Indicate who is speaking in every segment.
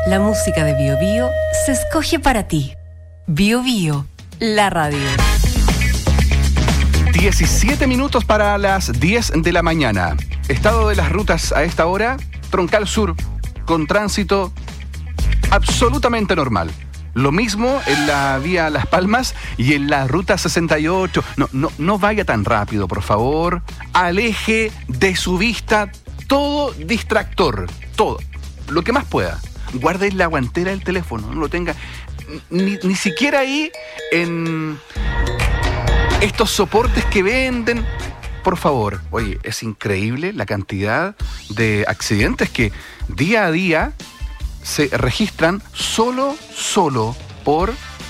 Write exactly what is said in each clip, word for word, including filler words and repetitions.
Speaker 1: La música de Bio Bio se escoge para ti. Bio Bio, la radio.
Speaker 2: diecisiete minutos para las diez de la mañana. Estado de las rutas a esta hora, Troncal Sur, con tránsito absolutamente normal. Lo mismo en la vía Las Palmas y en la ruta sesenta y ocho. No, no, no vaya tan rápido, por favor. Aleje de su vista todo distractor, todo, lo que más pueda. Guarde en la guantera del teléfono, no lo tenga ni, ni siquiera ahí en estos soportes que venden. Por favor, oye, es increíble la cantidad de accidentes que día a día se registran solo, solo por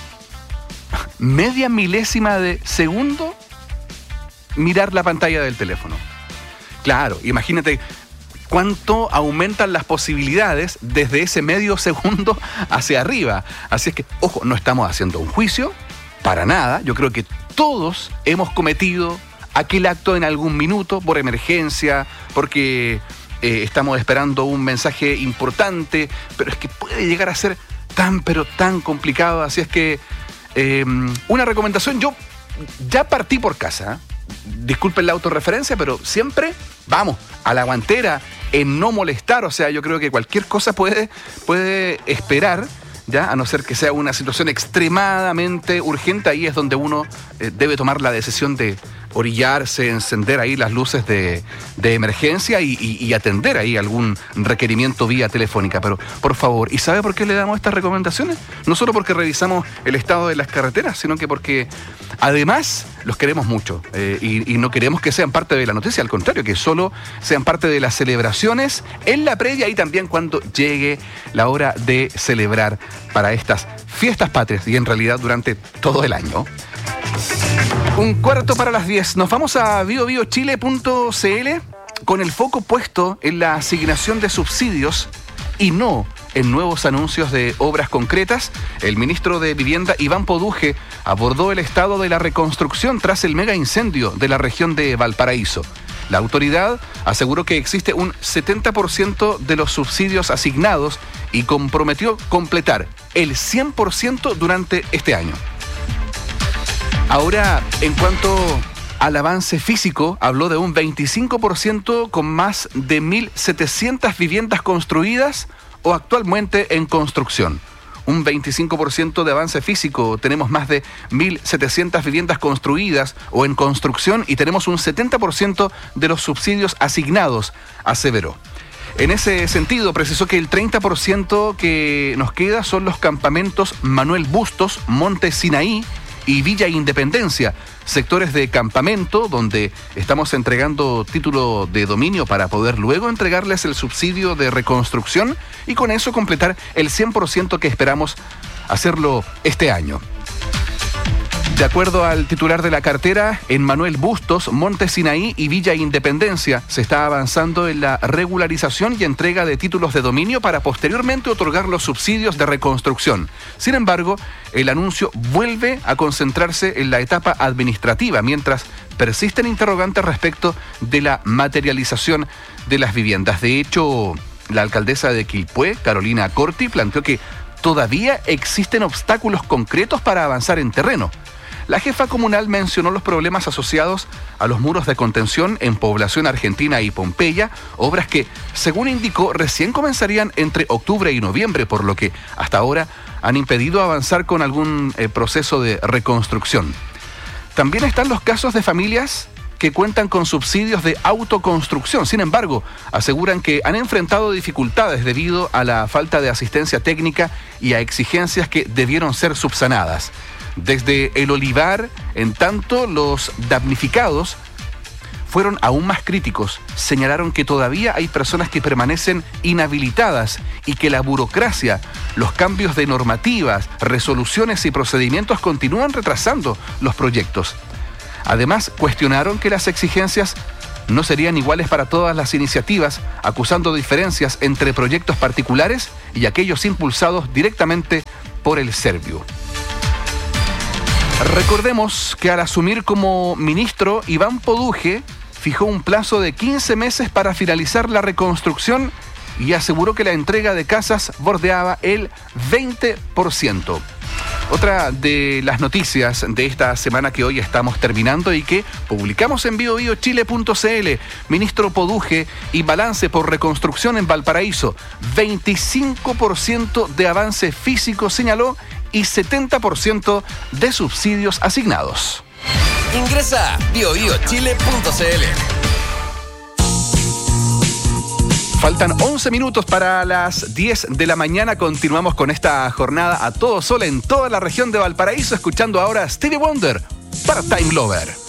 Speaker 2: media milésima de segundo mirar la pantalla del teléfono. Claro, imagínate cuánto aumentan las posibilidades desde ese medio segundo hacia arriba. Así es que, ojo, no estamos haciendo un juicio, para nada. Yo creo que todos hemos cometido aquel acto en algún minuto, por emergencia, porque eh, estamos esperando un mensaje importante, pero es que puede llegar a ser tan, pero tan complicado. Así es que, eh, una recomendación, yo ya partí por casa, ¿eh? Disculpen la autorreferencia, pero siempre vamos a la guantera en no molestar. O sea, yo creo que cualquier cosa puede, puede esperar, ya, a no ser que sea una situación extremadamente urgente. Ahí es donde uno eh, debe tomar la decisión de orillarse, encender ahí las luces de, de emergencia y, y, y atender ahí algún requerimiento vía telefónica. Pero, por favor, ¿y sabe por qué le damos estas recomendaciones? No solo porque revisamos el estado de las carreteras, sino que porque además los queremos mucho eh, y, y no queremos que sean parte de la noticia, al contrario, que solo sean parte de las celebraciones en la previa y también cuando llegue la hora de celebrar para estas fiestas patrias y en realidad durante todo el año. Un cuarto para las diez. Nos vamos a bio bio chile punto c l con el foco puesto en la asignación de subsidios y no en nuevos anuncios de obras concretas. El ministro de Vivienda, Iván Poduje, abordó el estado de la reconstrucción tras el mega incendio de la región de Valparaíso. La autoridad aseguró que existe un setenta por ciento de los subsidios asignados y comprometió completar el cien por ciento durante este año. Ahora, en cuanto al avance físico, habló de un veinticinco por ciento con más de mil setecientas viviendas construidas o actualmente en construcción. Un veinticinco por ciento de avance físico, tenemos más de mil setecientas viviendas construidas o en construcción y tenemos un setenta por ciento de los subsidios asignados, aseveró. En ese sentido, precisó que el treinta por ciento que nos queda son los campamentos Manuel Bustos, Monte Sinaí y Villa Independencia, sectores de campamento donde estamos entregando título de dominio para poder luego entregarles el subsidio de reconstrucción y con eso completar el cien por ciento que esperamos hacerlo este año. De acuerdo al titular de la cartera, en Manuel Bustos, Monte Sinaí y Villa Independencia se está avanzando en la regularización y entrega de títulos de dominio para posteriormente otorgar los subsidios de reconstrucción. Sin embargo, el anuncio vuelve a concentrarse en la etapa administrativa, mientras persisten interrogantes respecto de la materialización de las viviendas. De hecho, la alcaldesa de Quilpué, Carolina Corti, planteó que todavía existen obstáculos concretos para avanzar en terreno. La jefa comunal mencionó los problemas asociados a los muros de contención en Población Argentina y Pompeya, obras que, según indicó, recién comenzarían entre octubre y noviembre, por lo que hasta ahora han impedido avanzar con algún eh, proceso de reconstrucción. También están los casos de familias que cuentan con subsidios de autoconstrucción. Sin embargo, aseguran que han enfrentado dificultades debido a la falta de asistencia técnica y a exigencias que debieron ser subsanadas. Desde el Olivar, en tanto, los damnificados fueron aún más críticos. Señalaron que todavía hay personas que permanecen inhabilitadas y que la burocracia, los cambios de normativas, resoluciones y procedimientos continúan retrasando los proyectos. Además, cuestionaron que las exigencias no serían iguales para todas las iniciativas, acusando diferencias entre proyectos particulares y aquellos impulsados directamente por el Serviu. Recordemos que al asumir como ministro, Iván Poduje fijó un plazo de quince meses para finalizar la reconstrucción y aseguró que la entrega de casas bordeaba el veinte por ciento. Otra de las noticias de esta semana que hoy estamos terminando y que publicamos en bio bio chile punto c l. Ministro Poduje y balance por reconstrucción en Valparaíso. veinticinco por ciento de avance físico señaló y setenta por ciento de subsidios asignados.
Speaker 3: Ingresa a bio bio chile punto c l.
Speaker 2: Faltan once minutos para las diez de la mañana. Continuamos con esta jornada a todo sol en toda la región de Valparaíso, escuchando ahora Stevie Wonder, Part-Time Lover.